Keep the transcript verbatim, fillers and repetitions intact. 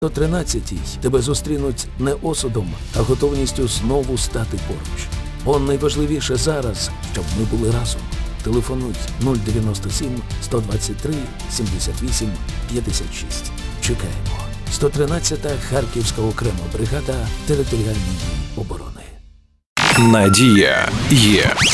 сто тринадцятій тебе зустрінуть не осудом, а готовністю знову стати поруч. Бо найважливіше зараз, щоб ми були разом. Телефонуй нуль дев'яносто сім сто двадцять три сімдесят вісім п'ятдесят шість. Чекаємо. сто тринадцята Харківська окрема бригада територіальної оборони. Надія є.